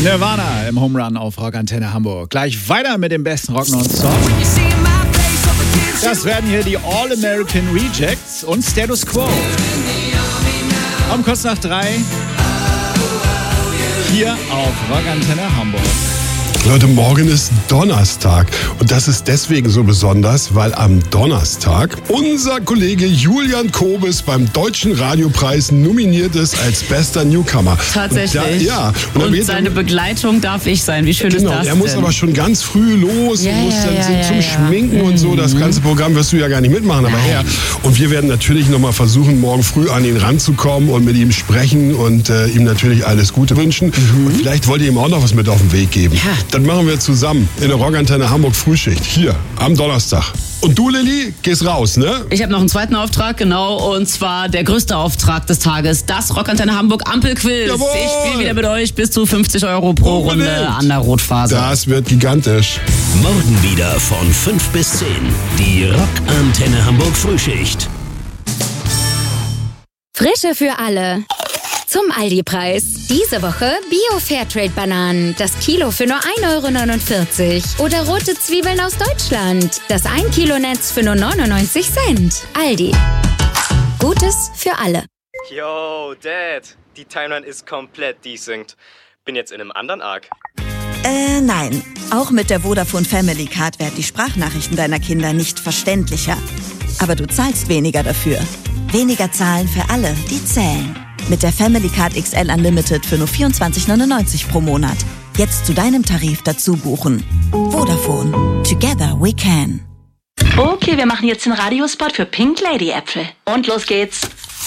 Nirvana im Home Run auf Rockantenne Hamburg. Gleich weiter mit dem besten Rock nonstop. Das werden hier die All-American Rejects und Status Quo. Um kurz nach 3 hier auf Rockantenne Hamburg. Leute, morgen ist Donnerstag und das ist deswegen so besonders, weil am Donnerstag unser Kollege Julian Kobes beim Deutschen Radiopreis nominiert ist als bester Newcomer. Tatsächlich. Und seine Begleitung darf ich sein. Wie schön ist das er muss denn? Aber schon ganz früh los, muss dann zum Schminken und so. Das ganze Programm wirst du ja gar nicht mitmachen, aber er. Und wir werden natürlich nochmal versuchen, morgen früh an ihn ranzukommen und mit ihm sprechen und ihm natürlich alles Gute wünschen. Und vielleicht wollt ihr ihm auch noch was mit auf den Weg geben. Ja. Das machen wir zusammen in der Rockantenne Hamburg Frühschicht. Hier, am Donnerstag. Und du, Lilly, gehst raus, ne? Ich habe noch einen zweiten Auftrag, genau, und zwar der größte Auftrag des Tages. Das Rockantenne Hamburg Ampelquiz. Jawohl. Ich spiele wieder mit euch bis zu 50 € pro Runde an der Rotphase. Das wird gigantisch. Morgen wieder von 5 bis 10. Die Rockantenne Hamburg Frühschicht. Frische für alle. Zum Aldi-Preis. Diese Woche Bio-Fairtrade-Bananen. Das Kilo für nur 1,49 €. Oder rote Zwiebeln aus Deutschland. Das 1 Kilo Netz für nur 99 Cent. Aldi. Gutes für alle. Yo, Dad. Die Timeline ist komplett desynced. Bin jetzt in einem anderen Arc. Nein. Auch mit der Vodafone Family Card werden die Sprachnachrichten deiner Kinder nicht verständlicher. Aber du zahlst weniger dafür. Weniger zahlen für alle, die zählen. Mit der Family Card XL Unlimited für nur 24,99 € pro Monat. Jetzt zu deinem Tarif dazu buchen. Vodafone. Together we can. Okay, wir machen jetzt den Radiospot für Pink Lady Äpfel. Und los geht's.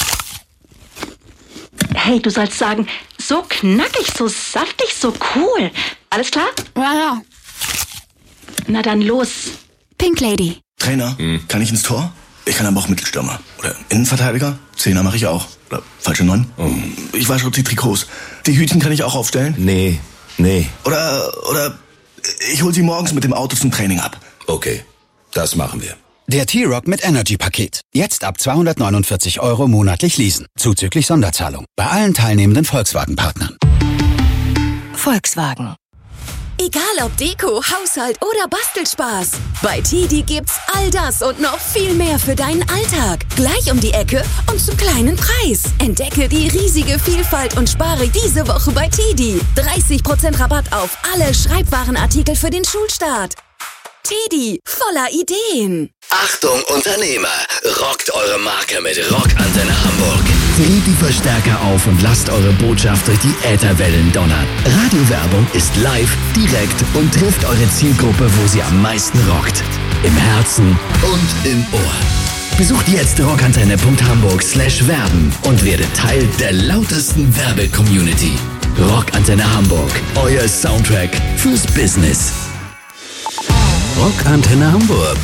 Hey, du sollst sagen, so knackig, so saftig, so cool. Alles klar? Ja. Na dann los. Pink Lady. Trainer, kann ich ins Tor? Ich kann aber auch Mittelstürmer. Oder Innenverteidiger? Zehner mache ich auch. Oder falsche 9? Ich wasche die Trikots. Die Hütchen kann ich auch aufstellen? Nee. Oder ich hol sie morgens mit dem Auto zum Training ab. Okay, das machen wir. Der T-Rock mit Energy-Paket. Jetzt ab 249 € monatlich leasen. Zuzüglich Sonderzahlung. Bei allen teilnehmenden Volkswagen-Partnern. Volkswagen. Egal ob Deko, Haushalt oder Bastelspaß. Bei TIDI gibt's all das und noch viel mehr für deinen Alltag. Gleich um die Ecke und zum kleinen Preis. Entdecke die riesige Vielfalt und spare diese Woche bei TIDI. 30% Rabatt auf alle Schreibwarenartikel für den Schulstart. TIDI, voller Ideen. Achtung Unternehmer, rockt eure Marke mit Rockantenne Hamburg. Dreht die Verstärker auf und lasst eure Botschaft durch die Ätherwellen donnern. Radiowerbung ist live, direkt und trifft eure Zielgruppe, wo sie am meisten rockt. Im Herzen und im Ohr. Besucht jetzt rockantenne.hamburg/werben und werdet Teil der lautesten Werbe-Community. Rockantenne Hamburg, euer Soundtrack fürs Business. Rockantenne Hamburg.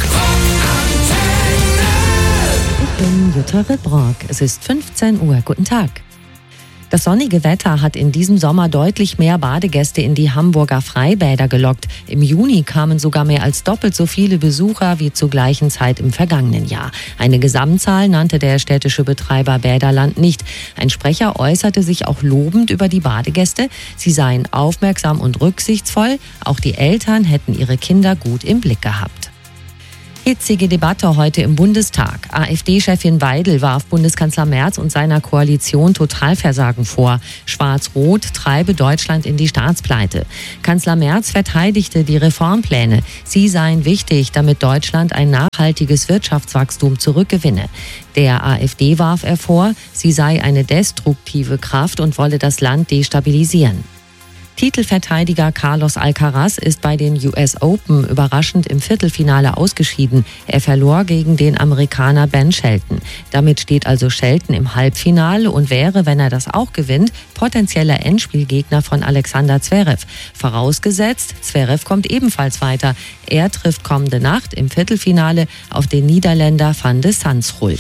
Ich bin Jutta Rittbrock. Es ist 15 Uhr. Guten Tag. Das sonnige Wetter hat in diesem Sommer deutlich mehr Badegäste in die Hamburger Freibäder gelockt. Im Juni kamen sogar mehr als doppelt so viele Besucher wie zur gleichen Zeit im vergangenen Jahr. Eine Gesamtzahl nannte der städtische Betreiber Bäderland nicht. Ein Sprecher äußerte sich auch lobend über die Badegäste. Sie seien aufmerksam und rücksichtsvoll. Auch die Eltern hätten ihre Kinder gut im Blick gehabt. Hitzige Debatte heute im Bundestag. AfD-Chefin Weidel warf Bundeskanzler Merz und seiner Koalition Totalversagen vor. Schwarz-Rot treibe Deutschland in die Staatspleite. Kanzler Merz verteidigte die Reformpläne. Sie seien wichtig, damit Deutschland ein nachhaltiges Wirtschaftswachstum zurückgewinne. Der AfD warf er vor, sie sei eine destruktive Kraft und wolle das Land destabilisieren. Titelverteidiger Carlos Alcaraz ist bei den US Open überraschend im Viertelfinale ausgeschieden. Er verlor gegen den Amerikaner Ben Shelton. Damit steht also Shelton im Halbfinale und wäre, wenn er das auch gewinnt, potenzieller Endspielgegner von Alexander Zverev. Vorausgesetzt, Zverev kommt ebenfalls weiter. Er trifft kommende Nacht im Viertelfinale auf den Niederländer Van de Zandschulp.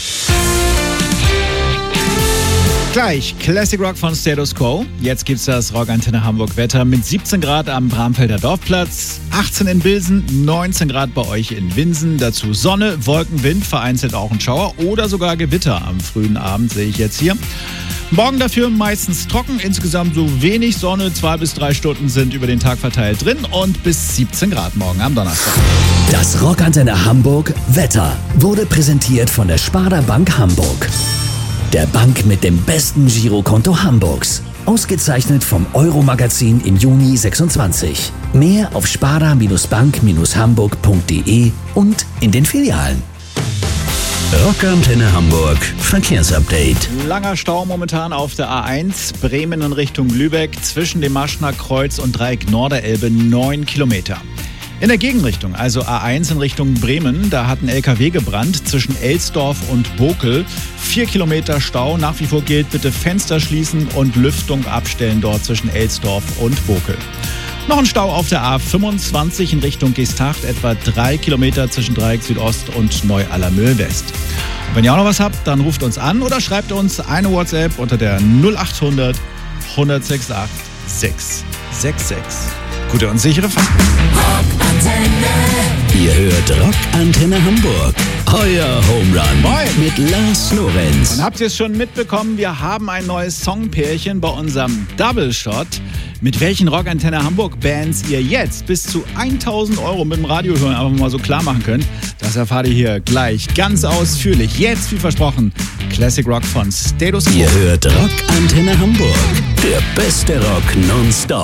Gleich Classic Rock von Status Quo. Jetzt gibt's das Rockantenne Hamburg Wetter mit 17 Grad am Bramfelder Dorfplatz, 18 in Bilsen, 19 Grad bei euch in Winsen. Dazu Sonne, Wolken, Wind, vereinzelt auch ein Schauer oder sogar Gewitter am frühen Abend sehe ich jetzt hier. Morgen dafür meistens trocken, insgesamt so wenig Sonne, 2 bis 3 Stunden sind über den Tag verteilt drin und bis 17 Grad morgen am Donnerstag. Das Rockantenne Hamburg Wetter wurde präsentiert von der Sparda Bank Hamburg. Der Bank mit dem besten Girokonto Hamburgs. Ausgezeichnet vom Euro-Magazin im Juni 26. Mehr auf sparda-bank-hamburg.de und in den Filialen. Rockantenne Hamburg Verkehrsupdate. Langer Stau momentan auf der A1 Bremen in Richtung Lübeck zwischen dem Maschner Kreuz und Dreieck Norderelbe 9 Kilometer. In der Gegenrichtung, also A1 in Richtung Bremen, da hat ein LKW gebrannt zwischen Elsdorf und Bokel. 4 Kilometer Stau. Nach wie vor gilt, bitte Fenster schließen und Lüftung abstellen dort zwischen Elsdorf und Bokel. Noch ein Stau auf der A25 in Richtung Geesthacht, etwa 3 Kilometer zwischen Dreieck Südost und Neu-Allermöhl West. Und wenn ihr auch noch was habt, dann ruft uns an oder schreibt uns eine WhatsApp unter der 0800 168 666. Gute und sichere Fahrt. Ihr hört Rockantenne Hamburg. Euer Home Run. Moin. Mit Lars Lorenz. Und habt ihr es schon mitbekommen, wir haben ein neues Songpärchen bei unserem Double Shot. Mit welchen Rockantenne Hamburg Bands ihr jetzt bis zu 1.000 € mit dem Radio hören einfach mal so klar machen könnt, das erfahrt ihr hier gleich ganz ausführlich. Jetzt, wie versprochen, Classic Rock von Status Quo. Ihr hört Rockantenne Hamburg. Der beste Rock nonstop.